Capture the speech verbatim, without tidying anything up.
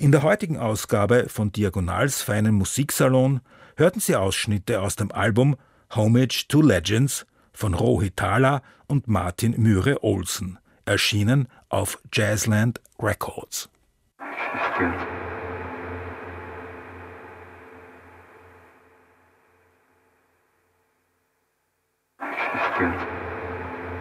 In der heutigen Ausgabe von Diagonals feinen Musiksalon hörten Sie Ausschnitte aus dem Album Homage to Legends von Rohit Thala und Martin Myhre-Olsen, erschienen auf Jazzland Records. Stimmt.